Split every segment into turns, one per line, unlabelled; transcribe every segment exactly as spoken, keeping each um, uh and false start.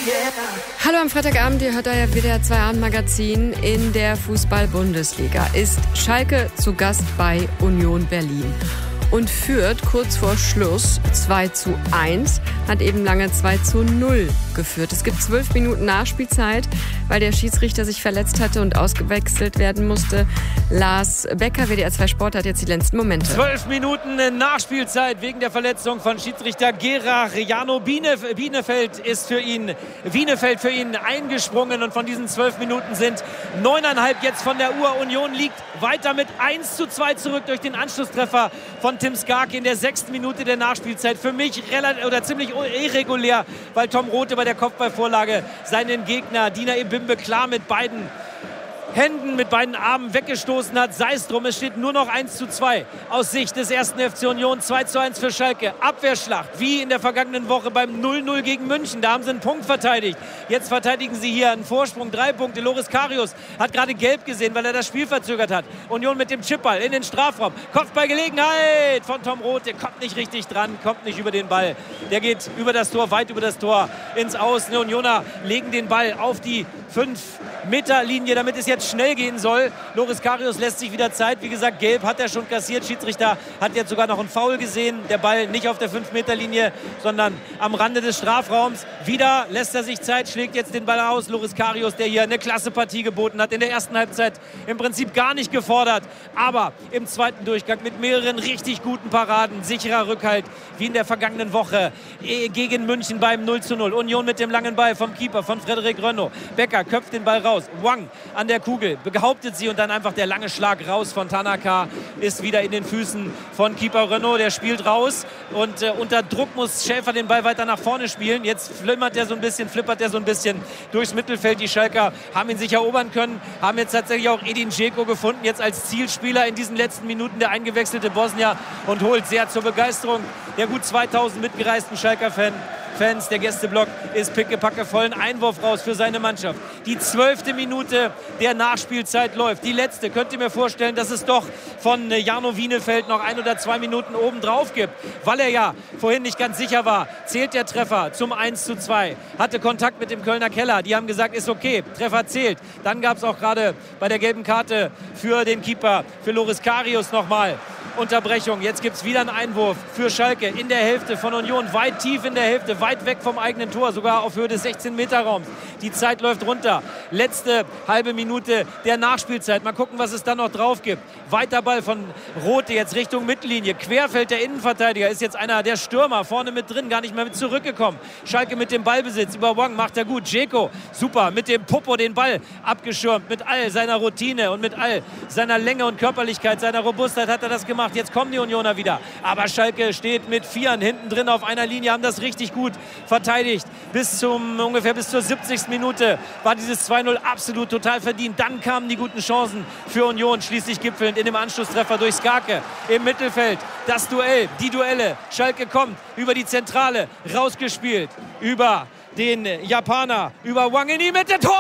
Hallo am Freitagabend, ihr hört da ja wieder zwei Abend-Magazin in der Fußball-Bundesliga. Ist Schalke zu Gast bei Union Berlin und führt kurz vor Schluss zwei zu eins, hat eben lange zwei zu null geführt. Es gibt zwölf Minuten Nachspielzeit, weil der Schiedsrichter sich verletzt hatte und ausgewechselt werden musste. Lars Becker, W D R zwei Sport, hat jetzt die letzten Momente.
Zwölf Minuten Nachspielzeit wegen der Verletzung von Schiedsrichter Gerard. Jano Bienef- Bienefeld ist für ihn, Bienefeld für ihn eingesprungen und von diesen zwölf Minuten sind neuneinhalb jetzt von der Uhr. Union liegt weiter mit eins zu zwei zurück durch den Anschlusstreffer von Tim Skarke in der sechsten Minute der Nachspielzeit. Für mich relativ oder ziemlich irregulär, weil Tom Rothe bei der Kopfballvorlage seinen Gegner Dina Ebimbe klar mit beiden Händen, mit beiden Armen weggestoßen hat. Sei es drum, es steht nur noch eins zu zwei aus Sicht des ersten F C Union. zwei zu eins für Schalke. Abwehrschlacht, wie in der vergangenen Woche beim null null gegen München. Da haben sie einen Punkt verteidigt. Jetzt verteidigen sie hier einen Vorsprung, drei Punkte. Loris Karius hat gerade gelb gesehen, weil er das Spiel verzögert hat. Union mit dem Chipball in den Strafraum. Kopfballgelegenheit von Tom Rothe. Kommt nicht richtig dran, kommt nicht über den Ball. Der geht über das Tor, weit über das Tor ins Aus. Die Unioner legen den Ball auf die fünf Meter Linie, damit es jetzt schnell gehen soll. Loris Karius lässt sich wieder Zeit. Wie gesagt, gelb hat er schon kassiert. Schiedsrichter hat jetzt sogar noch einen Foul gesehen. Der Ball nicht auf der fünf Meter Linie, sondern am Rande des Strafraums. Wieder lässt er sich Zeit, schlägt jetzt den Ball aus. Loris Karius, der hier eine klasse Partie geboten hat. In der ersten Halbzeit im Prinzip gar nicht gefordert. Aber im zweiten Durchgang mit mehreren richtig guten Paraden. Sicherer Rückhalt, wie in der vergangenen Woche gegen München beim null zu null. Union mit dem langen Ball vom Keeper, von Frederik Rönno. Becker köpft den Ball raus. Wang an der Kugel, behauptet sie und dann einfach der lange Schlag raus von Tanaka ist wieder in den Füßen von Keeper Rönno. Der spielt raus und äh, unter Druck muss Schäfer den Ball weiter nach vorne spielen. Jetzt flimmert er so ein bisschen, flippert er so ein bisschen durchs Mittelfeld. Die Schalker haben ihn sich erobern können, haben jetzt tatsächlich auch Edin Dzeko gefunden, jetzt als Zielspieler in diesen letzten Minuten, der eingewechselte Bosnier, und holt sehr zur Begeisterung der gut zweitausend mitgereisten Schalker-Fans. Fans, der Gästeblock ist pickepacke voll. Ein Einwurf raus für seine Mannschaft. Die zwölfte Minute der Nachspielzeit läuft. Die letzte. Könnt ihr mir vorstellen, dass es doch von Jano Bienefeld noch ein oder zwei Minuten oben drauf gibt, weil er ja vorhin nicht ganz sicher war. Zählt der Treffer zum eins zu zwei. Hatte Kontakt mit dem Kölner Keller. Die haben gesagt, ist okay. Treffer zählt. Dann gab es auch gerade bei der gelben Karte für den Keeper, für Loris Karius nochmal Unterbrechung. Jetzt gibt es wieder einen Einwurf für Schalke in der Hälfte von Union. Weit tief in der Hälfte, weit weg vom eigenen Tor, sogar auf Höhe des sechzehn Meter Raums. Die Zeit läuft runter. Letzte halbe Minute der Nachspielzeit. Mal gucken, was es dann noch drauf gibt. Weiter Ball von Rothe jetzt Richtung Mittellinie. Querfeld der Innenverteidiger ist jetzt einer der Stürmer. Vorne mit drin, gar nicht mehr mit zurückgekommen. Schalke mit dem Ballbesitz. Über Wang macht er gut. Dzeko, super, mit dem Popo den Ball abgeschirmt. Mit all seiner Routine und mit all seiner Länge und Körperlichkeit, seiner Robustheit hat er das gemacht. Jetzt kommen die Unioner wieder. Aber Schalke steht mit Vieren hinten drin auf einer Linie, haben das richtig gut verteidigt. Bis zum, ungefähr bis zur siebzigsten Minute war dieses zwei null absolut total verdient. Dann kamen die guten Chancen für Union, schließlich gipfelnd in dem Anschlusstreffer durch Skarke im Mittelfeld. Das Duell, die Duelle. Schalke kommt über die Zentrale, rausgespielt über den Japaner, über Wang in die Mitte. Tor!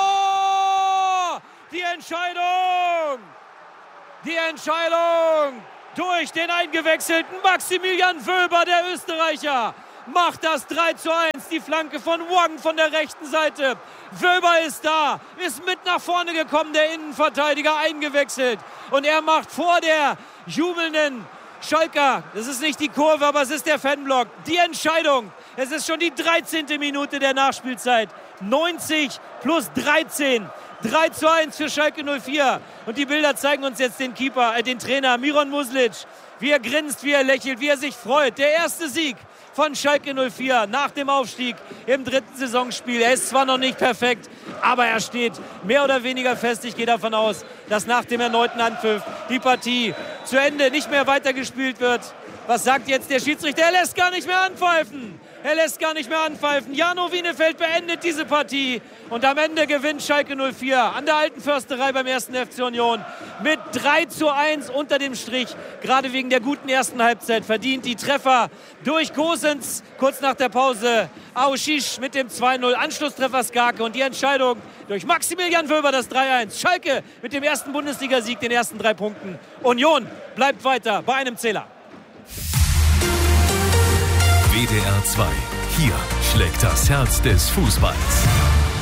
Die Entscheidung! Die Entscheidung durch den eingewechselten Maximilian Wöber, der Österreicher, macht das drei zu eins. Die Flanke von Wang von der rechten Seite. Wöber ist da, ist mit nach vorne gekommen, der Innenverteidiger eingewechselt. Und er macht vor der jubelnden Schalker, das ist nicht die Kurve, aber es ist der Fanblock, die Entscheidung. Es ist schon die dreizehnte Minute der Nachspielzeit. neunzig plus dreizehn. drei zu eins für Schalke null vier. Und die Bilder zeigen uns jetzt den Keeper, äh, den Trainer Miron Muslic. Wie er grinst, wie er lächelt, wie er sich freut. Der erste Sieg von Schalke null vier nach dem Aufstieg im dritten Saisonspiel. Er ist zwar noch nicht perfekt, aber er steht mehr oder weniger fest. Ich gehe davon aus, dass nach dem erneuten Anpfiff die Partie zu Ende nicht mehr weitergespielt wird. Was sagt jetzt der Schiedsrichter? Er lässt gar nicht mehr anpfeifen. Er lässt gar nicht mehr anpfeifen. Jano Bienefeld beendet diese Partie. Und am Ende gewinnt Schalke null vier an der Alten Försterei beim ersten F C Union mit drei zu eins unter dem Strich. Gerade wegen der guten ersten Halbzeit verdient die Treffer durch Gosens kurz nach der Pause. Aoshish mit dem zwei null, Anschlusstreffer Skarke und die Entscheidung durch Maximilian Wöber, das drei eins. Schalke mit dem ersten Bundesligasieg, den ersten drei Punkten. Union bleibt weiter bei einem Zähler.
W D R zwei. Hier schlägt das Herz des Fußballs.